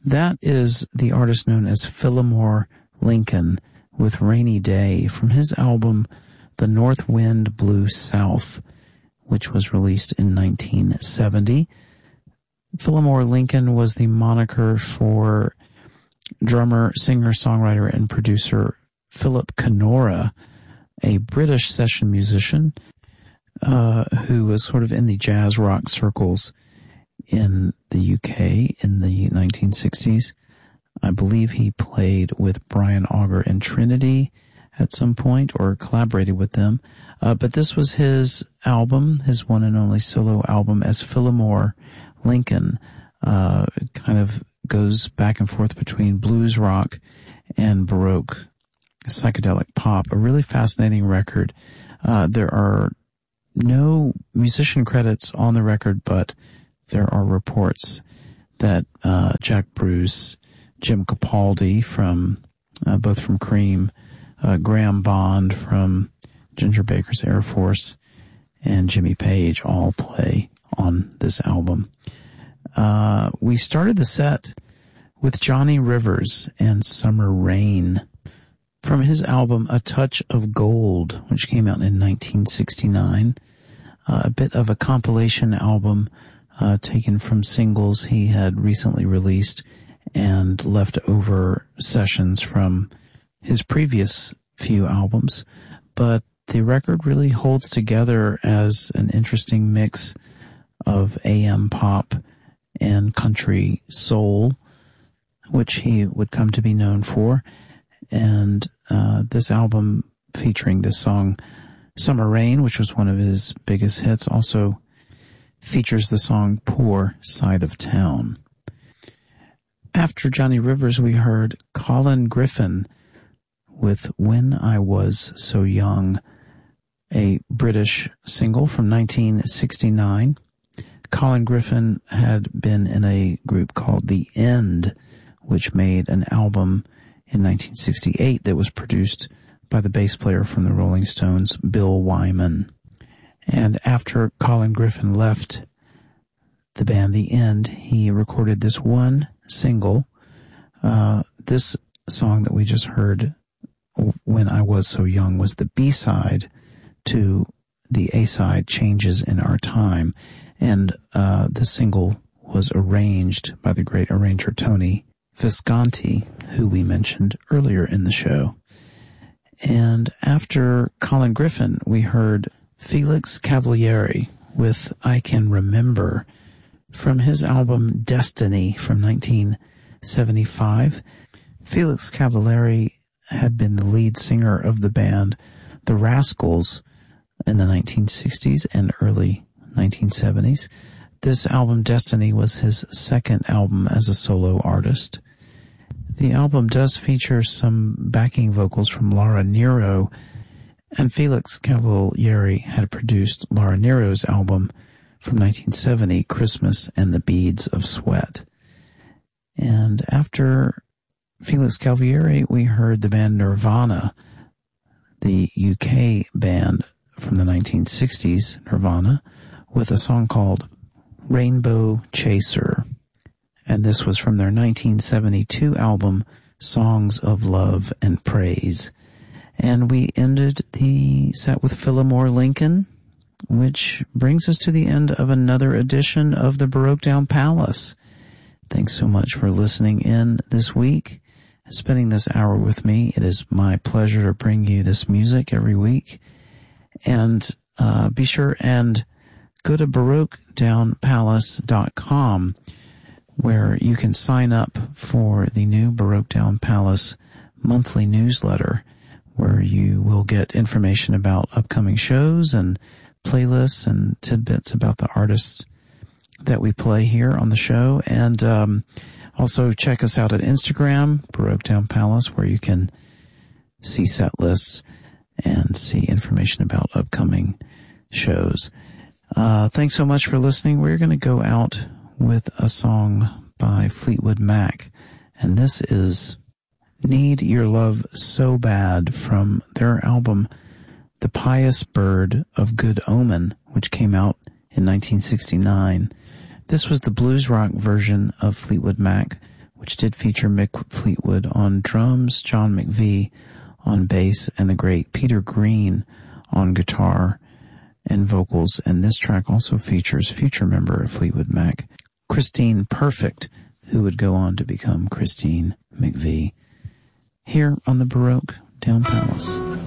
That is the artist known as Fillmore Lincoln with Rainy Day from his album The North Wind Blew South, which was released in 1970. Fillmore Lincoln was the moniker for drummer, singer, songwriter, and producer Philip Canora, a British session musician who was sort of in the jazz rock circles in the UK in the 1960s. I believe he played with Brian Auger and Trinity at some point or collaborated with them. But this was his album, his one and only solo album as Fillmore Lincoln. It kind of goes back and forth between blues rock and Baroque psychedelic pop. A really fascinating record. There are no musician credits on the record, but there are reports that Jack Bruce, Jim Capaldi from both from Cream, Graham Bond from Ginger Baker's Air Force, and Jimmy Page all play on this album. We started the set with Johnny Rivers and Summer Rain from his album A Touch of Gold, which came out in 1969. A bit of a compilation album taken from singles he had recently released and leftover sessions from his previous few albums. But the record really holds together as an interesting mix of AM pop and country soul, which he would come to be known for. And this album featuring this song Summer Rain, which was one of his biggest hits, also features the song Poor Side of Town. After Johnny Rivers, we heard Colin Griffin with When I Was So Young, a British single from 1969. Colin Griffin had been in a group called The End, which made an album in 1968 that was produced by the bass player from the Rolling Stones, Bill Wyman. And after Colin Griffin left the band The End, he recorded this one single. This song that we just heard, When I Was So Young, was the B-side to the A-side, Changes in Our Time. And this single was arranged by the great arranger Tony Visconti, who we mentioned earlier in the show. And after Colin Griffin, we heard Felix Cavaliere with I Can Remember from his album Destiny from 1975. Felix Cavaliere had been the lead singer of the band The Rascals in the 1960s and early 1970s. This album, Destiny, was his second album as a solo artist. The album does feature some backing vocals from Laura Nyro, and Felix Cavaliere had produced Laura Nyro's album from 1970, Christmas and the Beads of Sweat. And after Felix Cavaliere, we heard the band Nirvana, the UK band from the 1960s, Nirvana, with a song called Rainbow Chaser. And this was from their 1972 album, Songs of Love and Praise. And we ended the set with Fillmore Lincoln, which brings us to the end of another edition of the Baroque Down Palace. Thanks so much for listening in this week, spending this hour with me. It is my pleasure to bring you this music every week. And be sure and go to BaroqueDownPalace.com, where you can sign up for the new Baroque Down Palace monthly newsletter, where you will get information about upcoming shows and playlists and tidbits about the artists that we play here on the show. And also check us out at Instagram, Baroque Down Palace, where you can see set lists and see information about upcoming shows. Thanks so much for listening. We're going to go out with a song by Fleetwood Mac, and this is Need Your Love So Bad from their album The Pious Bird of Good Omen, which came out in 1969. This was the blues rock version of Fleetwood Mac which did feature Mick Fleetwood on drums, John McVie on bass, and the great Peter Green on guitar and vocals. And this track also features future member of Fleetwood Mac, Christine Perfect, who would go on to become Christine McVie, here on the Baroque Down Palace.